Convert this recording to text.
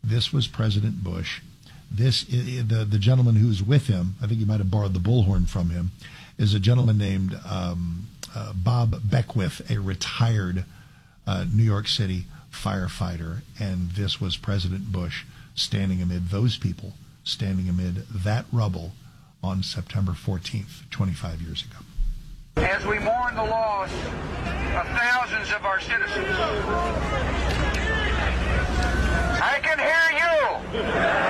This was President Bush. The gentleman who's with him, I think he might have borrowed the bullhorn from him, is a gentleman named Bob Beckwith, a retired New York City firefighter. And this was President Bush standing amid those people, standing amid that rubble on September 14th, 25 years ago. As we mourn the loss of thousands of our citizens, I can hear you.